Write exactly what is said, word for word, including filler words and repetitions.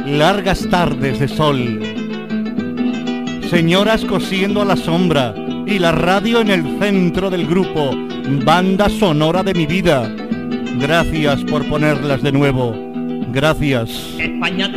largas tardes de sol, señoras cosiendo a la sombra y la radio en el centro del grupo, banda sonora de mi vida. Gracias por ponerlas de nuevo. Gracias. España